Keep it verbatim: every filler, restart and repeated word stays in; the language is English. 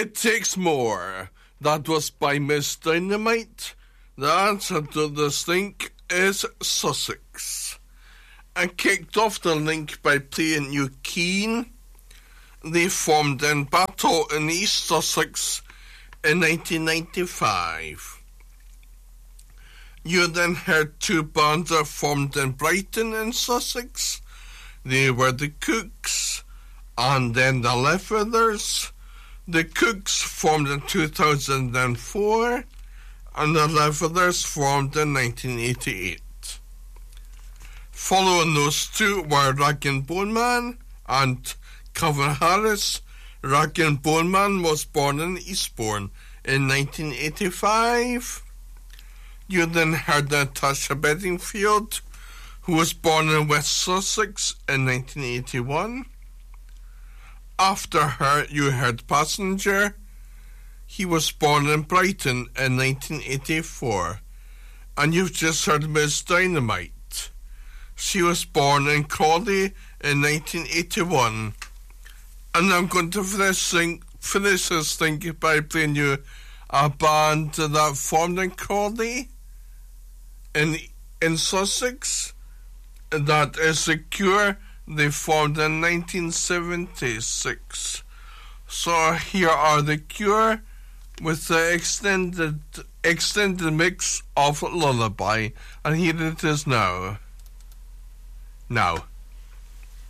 It Takes More. That was by Miss Dynamite. The answer to this link is Sussex. And kicked off the link by playing New Keane. They formed in battle in East Sussex in nineteen ninety-five. You then heard two bands that formed in Brighton in Sussex. They were the Cooks and then the Lefevers. The Cooks formed in two thousand four and the Lefevers formed in nineteen eighty-eight. Following those two were Rag and Bone Man and Calvin Harris. Rag and Bone Man was born in Eastbourne in nineteen eighty-five. You then heard Natasha Bedingfield, who was born in West Sussex in nineteen eighty-one. After her, you heard Passenger. He was born in Brighton in nineteen eighty-four. And you've just heard Miss Dynamite. She was born in Crawley in nineteen eighty-one. And I'm going to finish, sing, finish this thing by playing you a band that formed in Crawley in, in Sussex. That is The Cure. They formed in nineteen seventy-six. So here are The Cure with the extended extended mix of Lullaby. And here it is now. Now.